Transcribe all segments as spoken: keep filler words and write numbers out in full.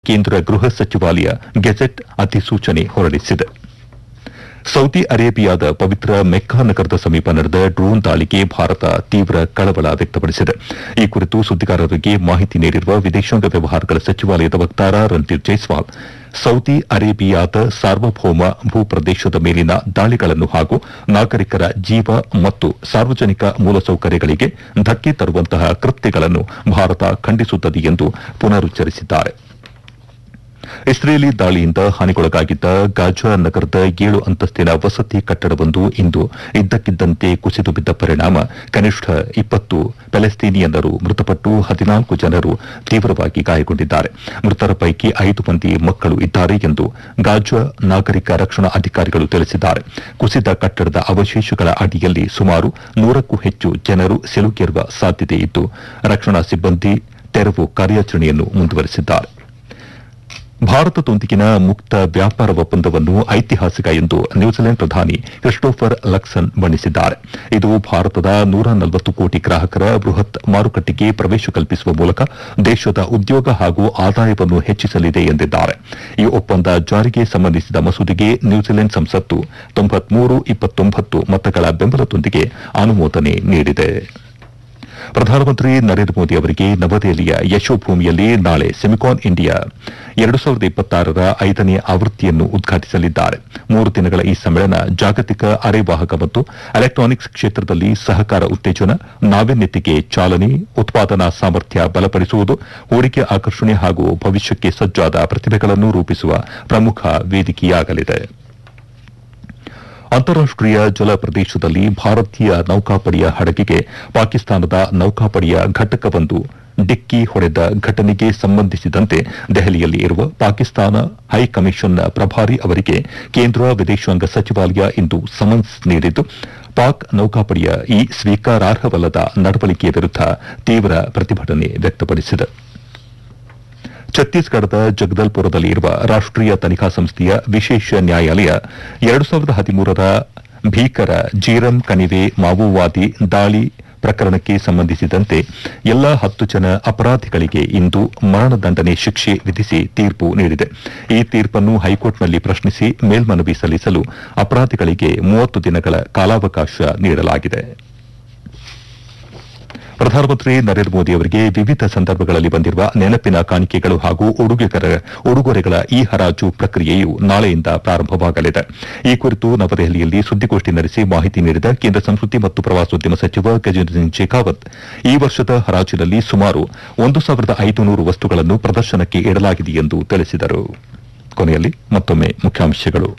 ಕೇಂದ್ರ ಗೃಹ ಸಚಿವಾಲಯ ಗೆಜೆಟ್ ಅಧಿಸೂಚನೆ ಹೊರಡಿಸಿದೆ. ಸೌದಿ ಅರೇಬಿಯಾದ ಪವಿತ್ರ ಮೆಕ್ಕಾ ನಗರದ ಸಮೀಪ ನಡೆದ ಡ್ರೋನ್ ದಾಳಿಗೆ ಭಾರತ ತೀವ್ರ ಕಳವಳ ವ್ಯಕ್ತಪಡಿಸಿದೆ. ಈ ಕುರಿತು ಸುದ್ದಿಗಾರರಿಗೆ ಮಾಹಿತಿ ನೀಡಿರುವ ವಿದೇಶಾಂಗ ವ್ಯವಹಾರಗಳ ಸಚಿವಾಲಯದ ವಕ್ತಾರ ರಣಧೀರ್ ಜೈಸ್ವಾಲ್, ಸೌದಿ ಅರೇಬಿಯಾದ ಸಾರ್ವಭೌಮ ಭೂಪ್ರದೇಶದ ಮೇಲಿನ ದಾಳಿಗಳನ್ನು ಹಾಗೂ ನಾಗರಿಕರ ಜೀವ ಮತ್ತು ಸಾರ್ವಜನಿಕ ಮೂಲಸೌಕರ್ಯಗಳಿಗೆ ಧಕ್ಕೆ ತರುವಂತಹ ಕೃತ್ಯಗಳನ್ನು ಭಾರತ ಖಂಡಿಸುತ್ತದೆ ಎಂದು ಪುನರುಚ್ಚರಿಸಿದ್ದಾರೆ. ಇಸ್ರೇಲಿ ದಾಳಿಯಿಂದ ಹಾನಿಗೊಳಗಾಗಿದ್ದ ಗಾಜಾ ನಗರದ ಏಳು ಅಂತಸ್ತಿನ ವಸತಿ ಕಟ್ಟಡವೊಂದು ಇಂದು ಇದ್ದಕ್ಕಿದ್ದಂತೆ ಕುಸಿದು ಬಿದ್ದ ಪರಿಣಾಮ ಕನಿಷ್ಠ ಇಪ್ಪತ್ತು ಪ್ಯಾಲೆಸ್ತೀನಿಯನ್ನರು ಮೃತಪಟ್ಟು ಹದಿನಾಲ್ಕು ಜನರು ತೀವ್ರವಾಗಿ ಗಾಯಗೊಂಡಿದ್ದಾರೆ. ಮೃತರ ಪೈಕಿ ಐದು ಮಂದಿ ಮಕ್ಕಳು ಇದ್ದಾರೆ ಎಂದು ಗಾಜಾ ನಾಗರಿಕ ರಕ್ಷಣಾ ಅಧಿಕಾರಿಗಳು ತಿಳಿಸಿದ್ದಾರೆ. ಕುಸಿದ ಕಟ್ಟಡದ ಅವಶೇಷಗಳ ಅಡಿಯಲ್ಲಿ ಸುಮಾರು ನೂರಕ್ಕೂ ಹೆಚ್ಚು ಜನರು ಸಿಲುಕಿರುವ ಸಾಧ್ಯತೆ ಇದ್ದು, ರಕ್ಷಣಾ ಸಿಬ್ಬಂದಿ ತೆರವು ಕಾರ್ಯಾಚರಣೆಯನ್ನು ಮುಂದುವರೆಸಿದ್ದಾರೆ. ಭಾರತದೊಂದಿಗಿನ ಮುಕ್ತ ವ್ಯಾಪಾರ ಒಪ್ಪಂದವನ್ನು ಐತಿಹಾಸಿಕ ಎಂದು ನ್ಯೂಜಿಲೆಂಡ್ ಪ್ರಧಾನಿ ಕ್ರಿಸ್ಟೋಫರ್ ಲಕ್ಸನ್ ಬಣ್ಣಿಸಿದ್ದಾರೆ. ಇದು ಭಾರತದ ನೂರ ನಲವತ್ತು ಕೋಟಿ ಗ್ರಾಹಕರ ಬೃಹತ್ ಮಾರುಕಟ್ಟೆಗೆ ಪ್ರವೇಶ ಕಲ್ಪಿಸುವ ಮೂಲಕ ದೇಶದ ಉದ್ಯೋಗ ಹಾಗೂ ಆದಾಯವನ್ನು ಹೆಚ್ಚಿಸಲಿದೆ ಎಂದಿದ್ದಾರೆ. ಈ ಒಪ್ಪಂದ ಜಾರಿಗೆ ಸಂಬಂಧಿಸಿದ ಮಸೂದೆಗೆ ನ್ಯೂಜಿಲೆಂಡ್ ಸಂಸತ್ತು ತೊಂಬತ್ಮೂರು ಇಪ್ಪತ್ತೊಂಬತ್ತು ಮತಗಳ ಬೆಂಬಲದೊಂದಿಗೆ ಅನುಮೋದನೆ ನೀಡಿದೆ. ಪ್ರಧಾನಮಂತ್ರಿ ನರೇಂದ್ರ ಮೋದಿ ಅವರಿಗೆ ನವದೆಹಲಿಯ ಯಶೋಭೂಮಿಯಲ್ಲಿ ನಾಳೆ ಸೆಮಿಕಾನ್ ಇಂಡಿಯಾ ಎರಡು ಸಾವಿರದ ಇಪ್ಪತ್ತಾರರ ಐದನೇ ಆವೃತ್ತಿಯನ್ನು ಉದ್ಘಾಟಿಸಲಿದ್ದಾರೆ. ಮೂರು ದಿನಗಳ ಈ ಸಮ್ಮೇಳನ ಜಾಗತಿಕ ಅರೆವಾಹಕ ಮತ್ತು ಎಲೆಕ್ಟ್ರಾನಿಕ್ಸ್ ಕ್ಷೇತ್ರದಲ್ಲಿ ಸಹಕಾರ ಉತ್ತೇಜನ, ನಾವೀನ್ಯತೆಗೆ ಚಾಲನೆ, ಉತ್ಪಾದನಾ ಸಾಮರ್ಥ್ಯ ಬಲಪಡಿಸುವುದು, ಹೂಡಿಕೆ ಆಕರ್ಷಣೆ ಹಾಗೂ ಭವಿಷ್ಯಕ್ಕೆ ಸಜ್ಜಾದ ಪ್ರತಿಭೆಗಳನ್ನು ರೂಪಿಸುವ ಪ್ರಮುಖ ವೇದಿಕೆಯಾಗಲಿದೆ. ಅಂತಾರಾಷ್ಟೀಯ ಜಲ ಪ್ರದೇಶದಲ್ಲಿ ಭಾರತೀಯ ನೌಕಾಪಡೆಯ ಹಡಗಿಗೆ ಪಾಕಿಸ್ತಾನದ ನೌಕಾಪಡೆಯ ಘಟಕವೊಂದು ಡಿಕ್ಕಿ ಹೊಡೆದ ಘಟನೆಗೆ ಸಂಬಂಧಿಸಿದಂತೆ ದೆಹಲಿಯಲ್ಲಿ ಇರುವ ಪಾಕಿಸ್ತಾನ ಹೈಕಮಿಷನ್ನ ಪ್ರಭಾರಿ ಅವರಿಗೆ ಕೇಂದ್ರ ವಿದೇಶಾಂಗ ಸಚಿವಾಲಯ ಇಂದು ಸಮನ್ಸ್ ನೀಡಿದ್ದು, ಪಾಕ್ ನೌಕಾಪಡೆಯ ಈ ಸ್ವೀಕಾರಾರ್ಹವಲ್ಲದ ನಡವಳಿಕೆಯ ವಿರುದ್ಧ ತೀವ್ರ ಪ್ರತಿಭಟನೆ ವ್ಯಕ್ತಪಡಿಸಿದೆ. ಛತ್ತೀಸ್ಗಢದ ಜಗದಲ್ಪುರದಲ್ಲಿ ಇರುವ ರಾಷ್ಟೀಯ ತನಿಖಾ ಸಂಸ್ಥೆಯ ವಿಶೇಷ ನ್ಯಾಯಾಲಯ ಎರಡು ಸಾವಿರದ ಹದಿಮೂರರ ಭೀಕರ ಜೀರಂ ಕಣಿವೆ ಮಾವೋವಾದಿ ದಾಳಿ ಪ್ರಕರಣಕ್ಕೆ ಸಂಬಂಧಿಸಿದಂತೆ ಎಲ್ಲಾ ಹತ್ತು ಜನ ಅಪರಾಧಿಗಳಿಗೆ ಇಂದು ಮರಣದಂಡನೆ ಶಿಕ್ಷೆ ವಿಧಿಸಿ ತೀರ್ಪು ನೀಡಿದೆ. ಈ ತೀರ್ಪನ್ನು ಹೈಕೋರ್ಟ್ನಲ್ಲಿ ಪ್ರಶ್ನಿಸಿ ಮೇಲ್ಮನವಿ ಸಲ್ಲಿಸಲು ಅಪರಾಧಿಗಳಿಗೆ ಮೂವತ್ತು ದಿನಗಳ ಕಾಲಾವಕಾಶ ನೀಡಲಾಗಿದೆ. ಪ್ರಧಾನಮಂತ್ರಿ ನರೇಂದ್ರ ಮೋದಿ ಅವರಿಗೆ ವಿವಿಧ ಸಂದರ್ಭಗಳಲ್ಲಿ ಬಂದಿರುವ ನೆನಪಿನ ಕಾಣಿಕೆಗಳು ಹಾಗೂ ಉಡುಗೊರೆಗಳ ಈ ಹರಾಜು ಪ್ರಕ್ರಿಯೆಯು ನಾಳೆಯಿಂದ ಪ್ರಾರಂಭವಾಗಲಿದೆ. ಈ ಕುರಿತು ನವದೆಹಲಿಯಲ್ಲಿ ಸುದ್ದಿಗೋಷ್ಠಿ ನಡೆಸಿ ಮಾಹಿತಿ ನೀಡಿದ ಕೇಂದ್ರ ಸಂಸ್ಕೃತಿ ಮತ್ತು ಪ್ರವಾಸೋದ್ಯಮ ಸಚಿವ ಗಜೇಂದ್ರ ಸಿಂಗ್ ಶೇಖಾವತ್, ಈ ವರ್ಷದ ಹರಾಜಿನಲ್ಲಿ ಸುಮಾರು ಒಂದು ಸಾವಿರದ ಐದುನೂರು ವಸ್ತುಗಳನ್ನು ಪ್ರದರ್ಶನಕ್ಕೆ ಇಡಲಾಗಿದೆ ಎಂದು ತಿಳಿಸಿದರು. ಕೊನೆಯಲ್ಲಿ ಮತ್ತೊಮ್ಮೆ ಮುಖ್ಯಾಂಶಗಳು.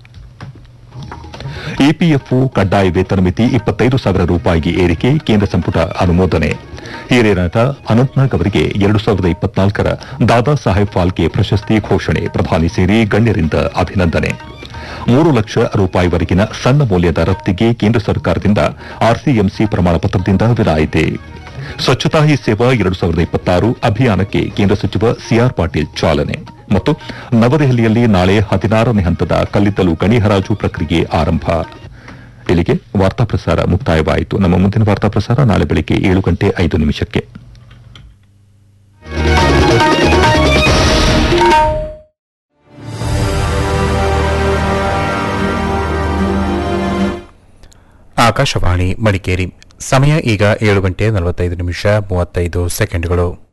ಇಪಿಎಫ್ಒ ಕಡ್ಡಾಯ ವೇತನ ಮಿತಿ ಇಪ್ಪತ್ತೈದು ಸಾವಿರ ರೂಪಾಯಿಗೆ ಏರಿಕೆ, ಕೇಂದ್ರ ಸಂಪುಟ ಅನುಮೋದನೆ. ಹಿರಿಯ ನಟ ಅನಂತ್ನಾಗ್ ಅವರಿಗೆ ಎರಡು ಸಾವಿರದ ಇಪ್ಪತ್ನಾಲ್ಕರ ದಾದಾ ಸಾಹೇಬ್ ಫಾಲ್ಕೆ ಪ್ರಶಸ್ತಿ ಘೋಷಣೆ, ಪ್ರಧಾನಿ ಸೇರಿ ಗಣ್ಯರಿಂದ ಅಭಿನಂದನೆ. ಮೂರು ಲಕ್ಷ ರೂಪಾಯಿವರೆಗಿನ ಸಣ್ಣ ಮೌಲ್ಯದ ರಫ್ತಿಗೆ ಕೇಂದ್ರ ಸರ್ಕಾರದಿಂದ ಆರ್ಸಿಎಂಸಿ ಪ್ರಮಾಣ ಪತ್ರದಿಂದ ವಿನಾಯಿತಿ. ಸ್ವಚ್ಛತಾ ಹಿ ಸೇವಾ ಎರಡು ಸಾವಿರದ ಇಪ್ಪತ್ತಾರು ಅಭಿಯಾನಕ್ಕೆ ಕೇಂದ್ರ ಸಚಿವ ಸಿಆರ್ ಪಾಟೀಲ್ ಚಾಲನೆ. ಮತ್ತು ನವದೆಹಲಿಯಲ್ಲಿ ನಾಳೆ ಹದಿನಾರನೇ ಹಂತದ ಕಲ್ಲಿದ್ದಲು ಗಣಿ ಹರಾಜು ಪ್ರಕ್ರಿಯೆ ಆರಂಭ. ಇಲ್ಲಿಗೆ ವಾರ್ತಾ ಪ್ರಸಾರ ಮುಕ್ತಾಯವಾಯಿತು. ನಮ್ಮ ಮುಂದಿನ ವಾರ್ತಾ ಪ್ರಸಾರ ನಾಳೆ ಬೆಳಗ್ಗೆ ಏಳು ಗಂಟೆ ಐದು ನಿಮಿಷಕ್ಕೆ. ಆಕಾಶವಾಣಿ ಮಡಿಕೇರಿ. ಸಮಯ ಈಗ ಏಳು ಗಂಟೆ ನಲವತ್ತೈದು ನಿಮಿಷ ಮೂವತ್ತೈದು ಸೆಕೆಂಡ್ಗಳು.